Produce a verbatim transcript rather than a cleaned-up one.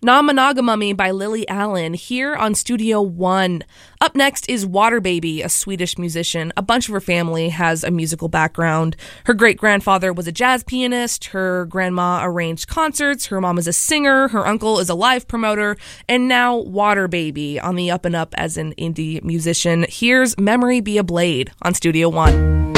Non-Monogamummy by Lily Allen here on Studio One. Up next is Water Baby, a Swedish musician. A bunch of her family has a musical background. Her great-grandfather was a jazz pianist. Her grandma arranged concerts. Her mom is a singer. Her uncle is a live promoter. And now Water Baby on the up and up as an indie musician. Here's Memory Be a Blade on Studio One.